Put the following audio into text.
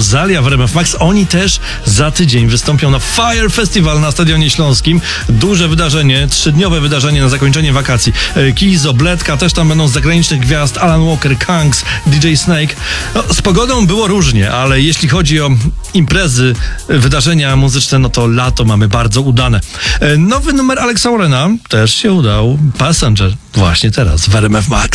Rosalia w RMF Max. Oni też za tydzień wystąpią na Fire Festival na Stadionie Śląskim. Duże wydarzenie, 3-dniowe wydarzenie na zakończenie wakacji. Kizo, Bledka, też tam będą z zagranicznych gwiazd, Alan Walker, Kangs, DJ Snake. No, z pogodą było różnie, ale jeśli chodzi o imprezy, wydarzenia muzyczne, no to lato mamy bardzo udane. Nowy numer Alexa Warrena też się udał. Passenger właśnie teraz w RMF Max.